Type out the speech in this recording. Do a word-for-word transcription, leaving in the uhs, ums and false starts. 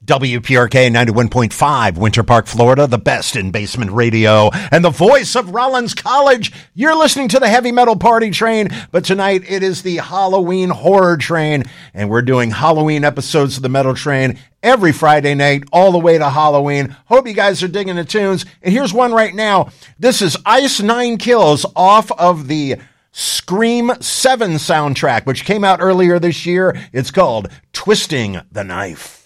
W P R K ninety-one point five, Winter Park, Florida, the best in basement radio, and the voice of Rollins College. You're listening to the Heavy Metal Party Train, but tonight it is the Halloween Horror Train, and we're doing Halloween episodes of the Metal Train every Friday night, all the way to Halloween. Hope you guys are digging the tunes, and here's one right now. This is Ice Nine Kills off of the Scream seven soundtrack, which came out earlier this year. It's called Twisting the Knife.